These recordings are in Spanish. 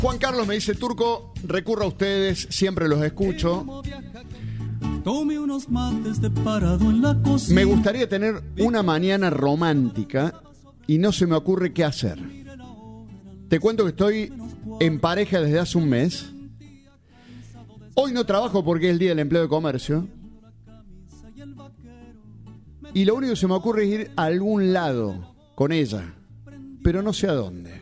Juan Carlos me dice, Turco, recurro a ustedes, siempre los escucho. Tome unos mates de parado en la cocina. Me gustaría tener una mañana romántica y no se me ocurre qué hacer. Te cuento que estoy en pareja desde hace un mes. Hoy no trabajo porque es el día del empleo de comercio. Y lo único que se me ocurre es ir a algún lado con ella, pero no sé a dónde.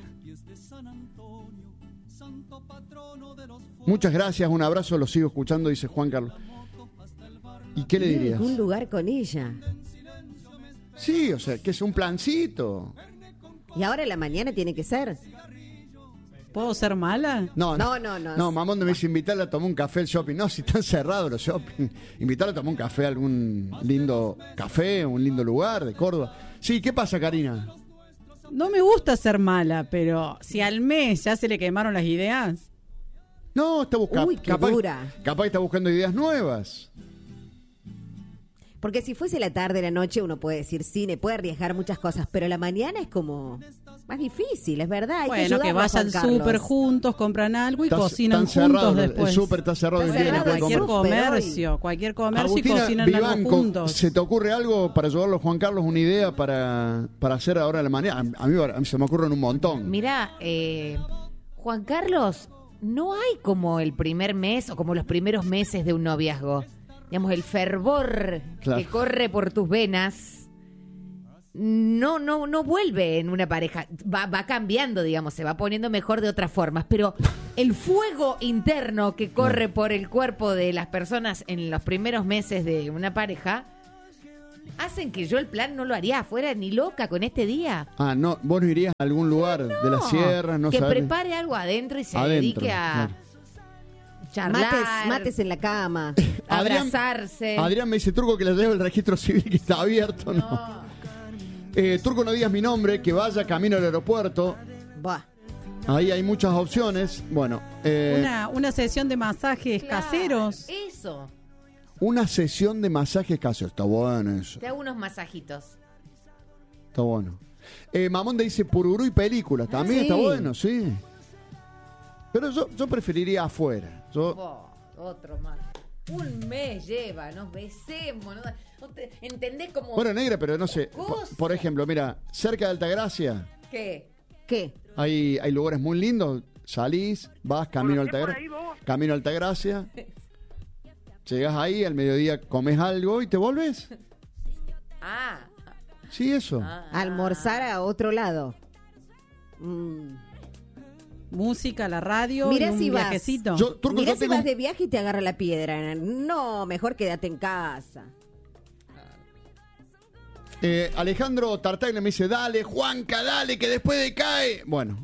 Muchas gracias, un abrazo, lo sigo escuchando, dice Juan Carlos. ¿Y qué le dirías? Un lugar con ella. Sí, o sea, que es un plancito. Y ahora en la mañana tiene que ser. ¿Puedo ser mala? No, mamón, me dice invitarla a tomar un café al shopping. No, si están cerrados los shopping. Invitarla a tomar un café a algún lindo café, un lindo lugar de Córdoba. Sí, ¿qué pasa, Karina? No me gusta ser mala, pero si al mes ya se le quemaron las ideas. No, está buscando. Uy, qué dura. Capaz está buscando ideas nuevas. Porque si fuese la tarde, la noche, uno puede decir cine, puede arriesgar muchas cosas, pero la mañana es como más difícil, es verdad. Hay bueno, que vayan súper juntos, compran algo y cocinan juntos cerrado, después. El súper está cerrado el día. Cualquier comercio Agustina, y cocinan Vivanco, algo juntos. ¿Se te ocurre algo para ayudarlo a Juan Carlos? ¿Una idea para hacer ahora a la mañana? A mí se me ocurren un montón. Mirá, Juan Carlos, no hay como el primer mes o como los primeros meses de un noviazgo. Digamos, el fervor que corre por tus venas no vuelve en una pareja. Va cambiando, digamos, se va poniendo mejor de otras formas. Pero el fuego interno que corre por el cuerpo de las personas en los primeros meses de una pareja hacen que yo el plan no lo haría afuera ni loca con este día. Ah, no, vos no irías a algún lugar de la sierra, no que sabes. prepare algo adentro y se dedique a charlar, mates en la cama, abrazarse. Adrián me dice, Turco, que le lleve el registro civil que está abierto. No. Turco, no digas mi nombre, que vaya camino al aeropuerto. Va. Ahí hay muchas opciones. Bueno, una sesión de masajes caseros. Eso. Una sesión de masajes caseros. Está bueno eso. Te hago unos masajitos. Está bueno. Mamonde dice Pururú y películas. También está bueno, sí. Pero yo preferiría afuera. Otro más. Un mes lleva, nos besemos. ¿No entendés cómo? Bueno, negra, pero no sé. Por ejemplo, mira, cerca de Altagracia. ¿Qué? Hay lugares muy lindos. Salís, vas camino a Altagracia. Llegás ahí, al mediodía comes algo y te volves. Ah. Sí, eso. Almorzar a otro lado. Música, la radio, mirá, y un si viajecito. Mirá si vas de viaje y te agarra la piedra. No, mejor quédate en casa. Alejandro Tartaglia me dice, dale, Juanca, dale, que después decae. Bueno.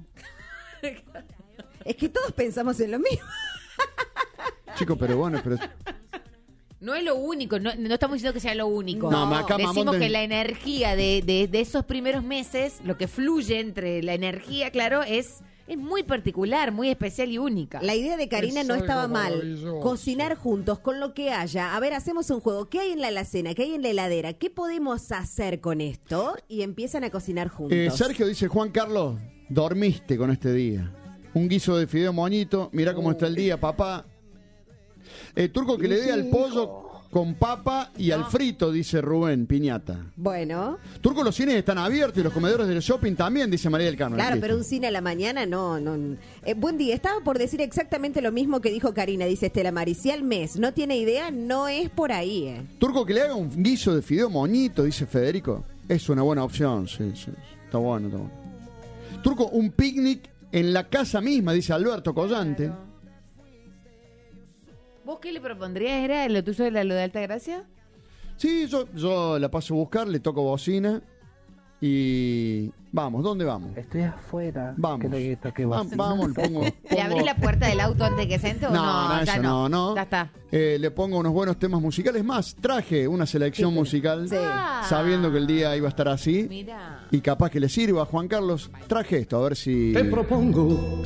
Es que todos pensamos en lo mismo. Chicos, pero bueno, no es lo único, no estamos diciendo que sea lo único. No, acá decimos que la energía de esos primeros meses, lo que fluye entre la energía, claro, es muy particular, muy especial y única. La idea de Karina no estaba mal. Cocinar juntos con lo que haya. A ver, hacemos un juego. ¿Qué hay en la alacena? ¿Qué hay en la heladera? ¿Qué podemos hacer con esto? Y empiezan a cocinar juntos. Sergio dice, Juan Carlos, dormiste con este día. Un guiso de fideo moñito. Mirá cómo está el día, papá. Turco, que le dé al pollo con papa y al frito, dice Rubén Piñata. Bueno. Turco, los cines están abiertos y los comedores del shopping también, dice María del Carmen. Claro, pero un cine a la mañana no. Buen día, estaba por decir exactamente lo mismo que dijo Karina, dice Estela Maris. Si al mes no tiene idea, no es por ahí. Turco, que le haga un guiso de fideo moñito, dice Federico. Es una buena opción, sí. Está bueno. Turco, un picnic en la casa misma, dice Alberto Collante. Claro. ¿Vos qué le propondrías? ¿Era lo tuyo de lo de Altagracia? Sí, yo la paso a buscar, le toco bocina y vamos, ¿dónde vamos? Estoy afuera. Vamos. Vamos, le pongo. ¿Le abrís la puerta del auto antes que se entre o no? No. Ya está. Le pongo unos buenos temas musicales más. Traje una selección musical sabiendo que el día iba a estar así. Mirá. Y capaz que le sirva a Juan Carlos. Traje esto, a ver si... Te propongo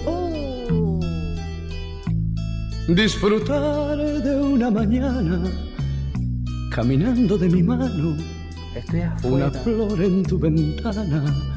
disfrutar de una mañana caminando de mi mano. Estoy afuera. Una flor en tu ventana